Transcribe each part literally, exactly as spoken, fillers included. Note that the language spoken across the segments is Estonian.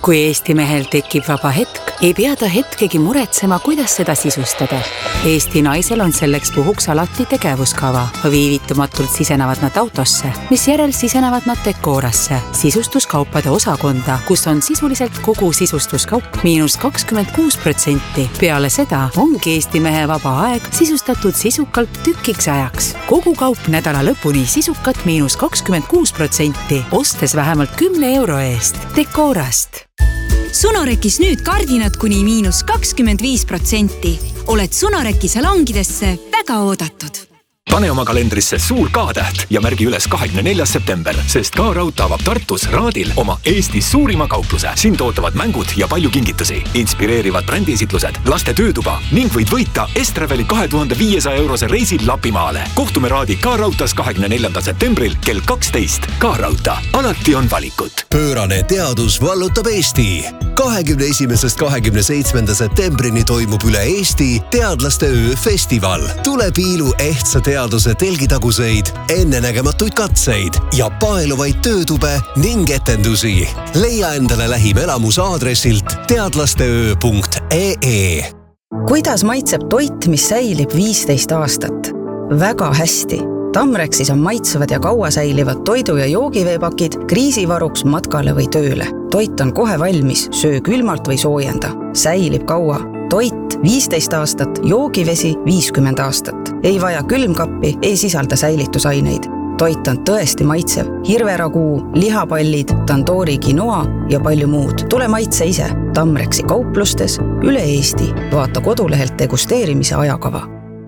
Kui Eesti mehel tekib vaba hetk, ei pea ta hetkegi muretsema, kuidas seda sisustada. Eesti naisel on selleks puhuks alati tegevuskava. Viivitumatult sisenevad nad autosse, mis järel sisenevad nad dekoorasse, sisustuskaupade osakonda, kus on sisuliselt kogu sisustuskaup miinus kakskümmend kuus protsenti. Peale seda ongi Eesti mehe vaba aeg sisustatud sisukalt tükiks ajaks. Kogu kaup nädala lõpuni sisukat miinus kakskümmend kuus protsenti, ostes vähemalt kümne euro eest. Dekoorast. Sunorekis nüüd kardinad kuni miinus kakskümmend viis protsenti. Oled Sunoreki salongidesse väga oodatud. Pane oma kalendrisse suur K-täht ja märgi üles kahekümne neljas september, sest K-Raud avab Tartus Raadil oma Eesti suurima kaupluse. Siin tootavad mängud ja palju kingitusi, inspireerivad brändiesitlused, laste töötuba ning võid võita Estraveli kahe tuhande viiesaja eurose reisil Lapimaale. Kohtume Raadi K-Rautas kahekümne neljandal septembril kell kaksteist. K-Rauta. Alati on valikut. Pöörane teadus vallutab Eesti. kahekümne esimesest kahekümne seitsmenda septembrini toimub üle Eesti teadlaste öö festival. Tule piilu ehtsa teaduse telgitaguseid, ennenägematuid katseid ja paeluvaid töötube ning etendusi. Leia endale lähim elamus aadressilt teadlasteöö punkt ee. Kuidas maitseb toit, mis säilib viisteist aastat? Väga hästi. Tamrexis on maitsevad ja kaua säilivad toidu- ja joogiveepakid kriisivaruks matkale või tööle. Toit on kohe valmis, söö külmalt või soojenda. Säilib kaua. Toit viisteist aastat, joogivesi viiskümmend aastat. Ei vaja külmkappi, ei sisalda säilitusaineid. Toit on tõesti maitsev. Hirveraguu, lihapallid, tandoori quinoa ja palju muud. Tule maitse ise. Tamrexi kauplustes üle Eesti. Vaata kodulehelt degusteerimise ajakava.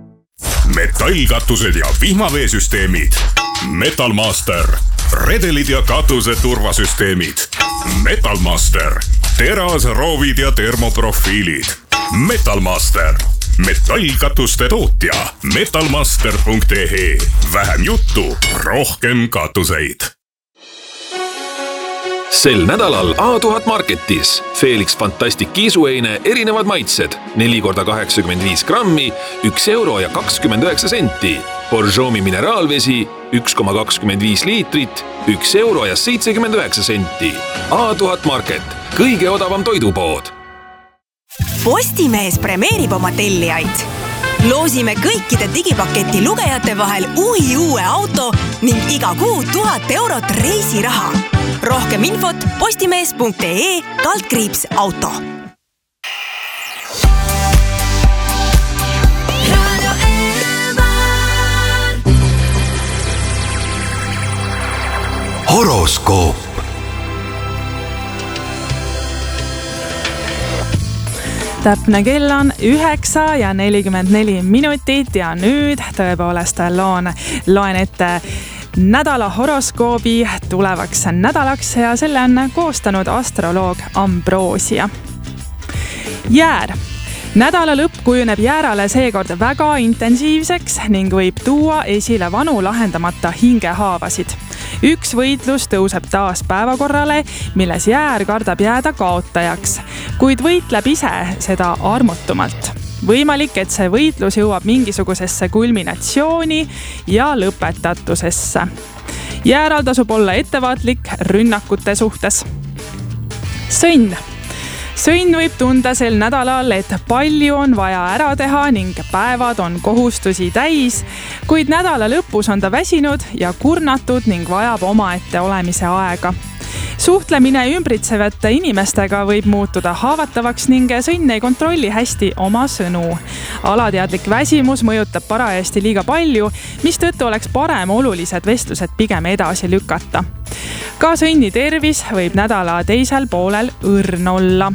Metallkatused ja vihmaveesüsteemid. Metalmaster. Redelid ja katuse turvasüsteemid. Metalmaster. Terasroovid ja termoprofiilid. Metalmaster. Metallkatuste tootja. metalmaster punkt ee. Vähem juttu, rohkem katuseid. Sel nädalal A tuhat Marketis Felix Fantastic kiisueine erinevad maitsed. neli korda kaheksakümmend viis grammi, üks euro ja kakskümmend üheksa senti. Borjomi mineraalvesi, üks koma kakskümmend viis liitrit, üks euro ja seitsekümmend üheksa senti. A tuhat Market, kõige odavam toidupood. Postimees premeerib oma tellijaid. Loosime kõikide digipaketi lugejate vahel uhi uue auto ning iga kuu tuhat eurot reisiraha. Rohkem infot postimees punkt ee kaldkriips auto. Horoskoop. Täpne kell on üheksa ja nelikümmend neli minutit ja nüüd tõepoolest loon, loen ette nädala horoskoobi tulevaks nädalaks ja selle on koostanud astroloog Ambroosia. Jäär. Nädala lõpp kujuneb jäärale seekord väga intensiivseks ning võib tuua esile vanu lahendamata hingehaavasid. Üks võitlus tõuseb taas päevakorrale, milles jäär kardab jääda kaotajaks, kuid võitleb ise seda armutumalt. Võimalik, et see võitlus jõuab mingisugusesse kulminatsiooni ja lõpetatusesse. Jääral tasub olla ettevaatlik rünnakute suhtes. Sõnn. Sõnn võib tunda sel nädalal, et palju on vaja ära teha ning päevad on kohustusi täis, kuid nädala lõpus on ta väsinud ja kurnatud ning vajab omaette olemise aega. Suhtlemine ümbritsevate inimestega võib muutuda haavatavaks ning sõnn ei kontrolli hästi oma sõnu. Alateadlik väsimus mõjutab parajasti liiga palju, mistõttu oleks parem olulised vestlused pigem edasi lükata. Ka sõnni tervis võib nädala teisel poolel õrn olla.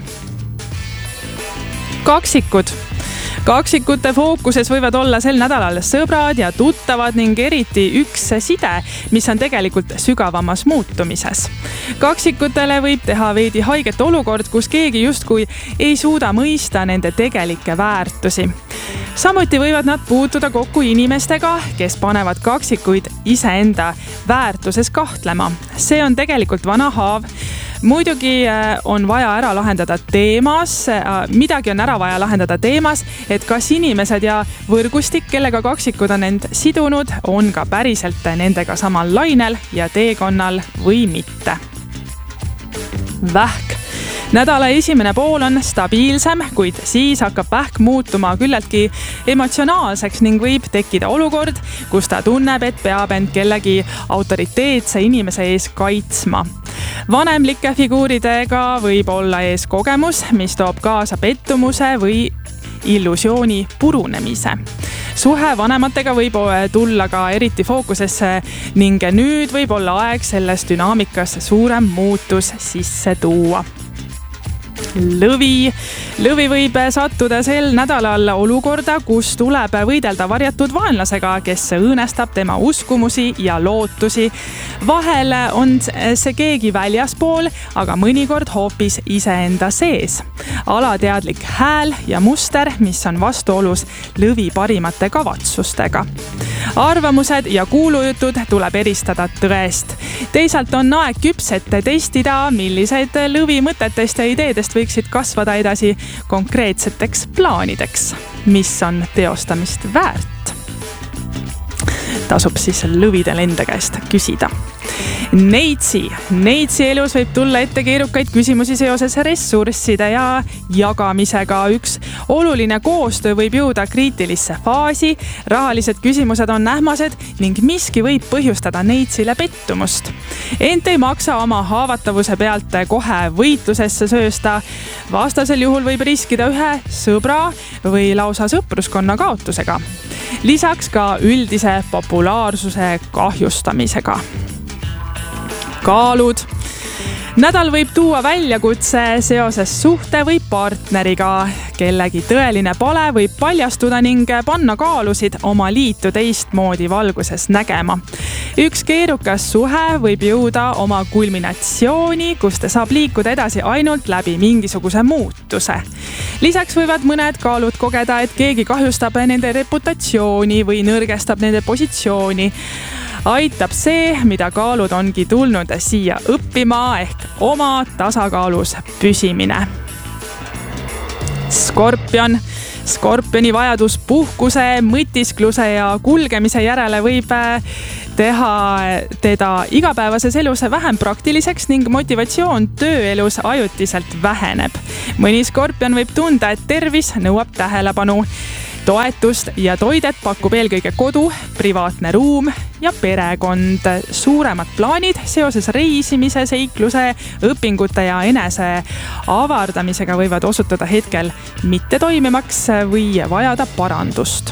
Kaksikud. Kaksikute fookuses võivad olla sel nädalal sõbrad ja tuttavad ning eriti üks side, mis on tegelikult sügavamas muutumises. Kaksikutele võib teha veidi haiget olukord, kus keegi justkui ei suuda mõista nende tegelikke väärtusi. Samuti võivad nad puutuda kokku inimestega, kes panevad kaksikuid iseenda väärtuses kahtlema. See on tegelikult vana haav. Muidugi on vaja ära lahendada teemas, midagi on ära vaja lahendada teemas, et kas inimesed ja võrgustik, kellega kaksikud on end sidunud, on ka päriselt nendega samal lainel ja teekonnal või mitte. Vähk. Nädala esimene pool on stabiilsem, kuid siis hakkab vähk muutuma küllaltki emotsionaalseks ning võib tekkida olukord, kus ta tunneb, et peab end kellegi autoriteetse inimese ees kaitsma. Vanemlike figuuridega võib olla ees kogemus, mis toob kaasa pettumuse või illusiooni purunemise. Suhe vanematega võib tulla ka eriti fookusesse ning nüüd võib olla aeg selles dünaamikas suurem muutus sisse tuua. Lõvi. Lõvi võib sattuda sel nädalal olukorda, kus tuleb võidelda varjatud vaenlasega, kes õõnestab tema uskumusi ja lootusi. Vahel on see keegi väljaspool, aga mõnikord hoopis iseenda sees. Alateadlik hääl ja muster, mis on vastuolus Lõvi parimate kavatsustega. Arvamused ja kuulujutud tuleb eristada tõest. Teisalt on aeg küps ette testida, millised Lõvi mõtetest ja ideedest võiksid kasvada edasi konkreetseteks plaanideks, mis on teostamist väärt. Tasub siis Lõvidel enda käest küsida. Neitsi. Neitsi elus võib tulla ette keerukaid küsimusi seoses ressursside ja jagamisega. Üks oluline koostöö võib jõuda kriitilisse faasi, rahalised küsimused on nähmased ning miski võib põhjustada Neitsile pettumust. Ent ei maksa oma haavatavuse pealt kohe võitlusesse söösta. Vastasel juhul võib riskida ühe sõbra või lausa sõpruskonna kaotusega. Lisaks ka üldise populaarsuse kahjustamisega. Kaalud. Nädal võib tuua väljakutse seoses suhte või partneriga. Kellegi tõeline pale võib paljastuda ning panna kaalusid oma liitu teistmoodi valguses nägema. Üks keerukas suhe võib jõuda oma kulminatsiooni, kus ta saab liikuda edasi ainult läbi mingisuguse muutuse. Lisaks võivad mõned kaalud kogeda, et keegi kahjustab nende reputatsiooni või nõrgestab nende positsiooni. Aitab see, mida kaalud ongi tulnud siia õppima ehk oma tasakaalus püsimine. Skorpion. Skorpioni vajadus puhkuse, mõtiskluse ja kulgemise järele võib teha teda igapäevases elus vähem praktiliseks ning motivatsioon tööelus ajutiselt väheneb. Mõni skorpion võib tunda, et tervis nõuab tähelepanu. Toetust ja toidet pakub eelkõige kodu, privaatne ruum ja perekond. Suuremad plaanid seoses reisimise, seikluse, õpingute ja enese avardamisega võivad osutuda hetkel mitte toimimaks või vajada parandust.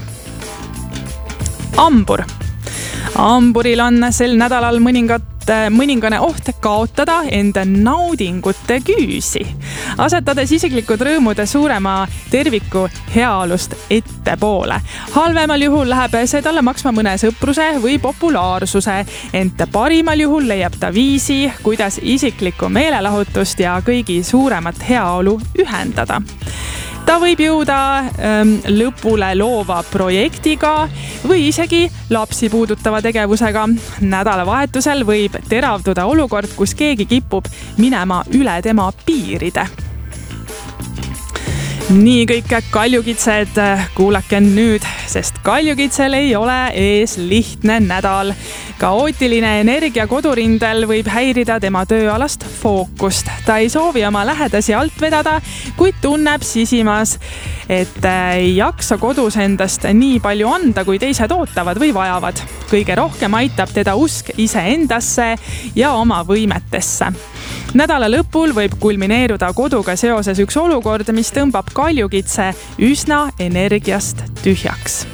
Ambur. Amburil on sel nädalal mõningat mõningane oht kaotada enda naudingute küüsi, asetades isiklikud rõõmude suurema terviku heaolust ettepoole. Halvemal juhul läheb see talle maksma mõne sõpruse või populaarsuse, ent parimal juhul leiab ta viisi, kuidas isiklikku meelelahutust ja kõigi suuremat heaolu ühendada. Ta võib jõuda ähm, lõpule loova projektiga või isegi lapsi puudutava tegevusega. Nädalavahetusel võib teravduda olukord, kus keegi kipub minema üle tema piiride. Nii kõik kaljukitsed, kuulake nüüd, sest kaljukitsel ei ole ees lihtne nädal. Kaootiline energia kodurindel võib häirida tema tööalast fookust. Ta ei soovi oma lähedasi alt vedada, kuid tunneb sisimas, et ei jaksa kodus endast nii palju anda, kui teised ootavad või vajavad. Kõige rohkem aitab teda usk iseendasse ja oma võimetesse. Nädala lõpul võib kulmineeruda koduga seoses üks olukord, mis tõmbab kaljukitse üsna energiast tühjaks.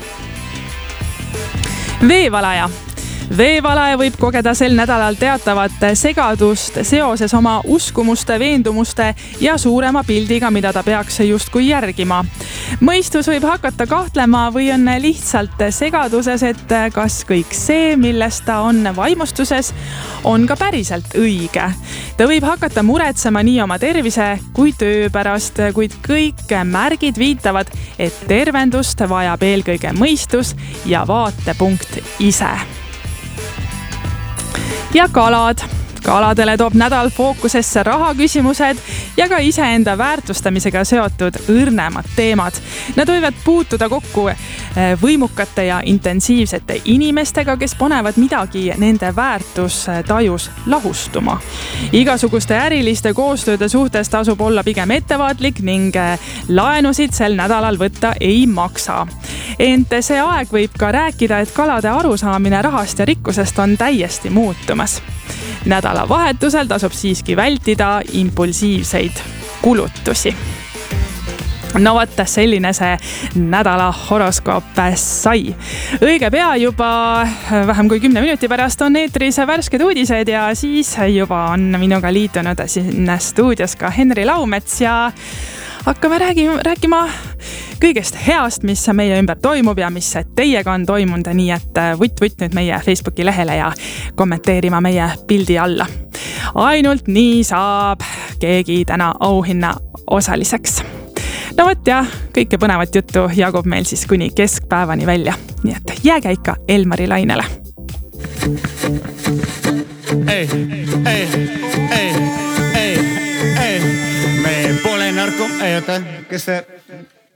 Veevalaja. Veevalaja võib kogeda sel nädalal teatavat segadust seoses oma uskumuste, veendumuste ja suurema pildiga, mida ta peaks justkui järgima. Mõistus võib hakata kahtlema või on lihtsalt segaduses, et kas kõik see, millest ta on vaimustuses, on ka päriselt õige. Ta võib hakata muretsema nii oma tervise kui töö pärast, kuid kõik märgid viitavad, et tervendust vajab eelkõige mõistus ja vaatepunkt ise. Ja kalad. kaladele toob nädal fookusesse rahaküsimused ja ka iseenda väärtustamisega seotud õrnemad teemad. Nad võivad puutuda kokku võimukate ja intensiivsete inimestega, kes panevad midagi nende väärtustajus lahustuma. Igasuguste äriliste koostööde suhtes tasub olla pigem ettevaatlik ning laenusid sel nädalal võtta ei maksa. Ent see aeg võib ka rääkida, et kalade arusaamine rahast ja rikkusest on täiesti muutumas. Nädala vahetusel tasub siiski vältida impulsiivseid kulutusi. No võtta, selline see nädala horoskoop sai. Õige pea juba vähem kui kümne minuti pärast on eetris värsked uudised ja siis juba on minuga liitunud siin stuudios ka Henri Laumets ja hakkame räägima, rääkima kõigest heast, mis meie ümber toimub ja mis teiega on toimunud, nii et võtt-võtt nüüd meie Facebooki lehele ja kommenteerima meie pildi alla. Ainult nii saab keegi täna auhinna osaliseks. No võt ja, kõike põnevat juttu jagub meil siis kuni keskpäevani välja. Nii et jääge ikka Elmari lainele. Ei, ei, ei, ei, ei. Me pole narko... Ei, oota, kes see...